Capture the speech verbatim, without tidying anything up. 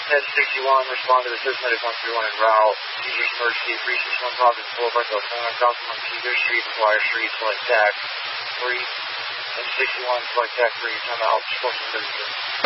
ten sixty-one, respond to the System Medic one three one en route. Seizures emergency, three sixty-one Providence Boulevard, California, one thousand one Cedar Street, McGuire Street, select tax three, ten sixty-one, select tax three, time out, fourteen thirty-two.